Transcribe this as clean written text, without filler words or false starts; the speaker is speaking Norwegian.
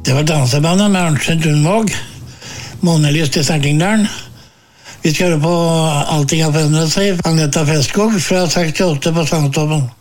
Det var dansebandet med Arntzen Thunvåg, Månelyst i Sertingdalen. Vi skal høre på Allting har forandret seg, Agneta Festskog fra 68 på Sandtoppen.